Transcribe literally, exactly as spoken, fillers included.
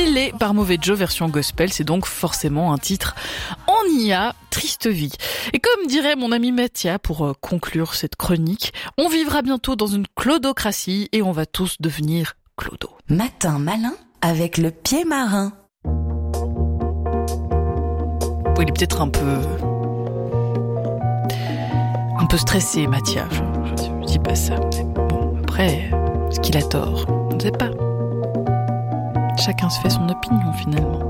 Mille par Mauvais Joe version gospel, c'est donc forcément un titre on y a, triste vie. Et comme dirait mon ami Mathia pour euh, conclure cette chronique, on vivra bientôt dans une clodocratie et on va tous devenir clodo. Matin malin avec le pied marin. Bon, il est peut-être un peu... un peu stressé, Mathia, je, je, je dis pas ça. Mais bon, après, est-ce qu'il a tort ? On ne sait pas. Chacun se fait son opinion finalement.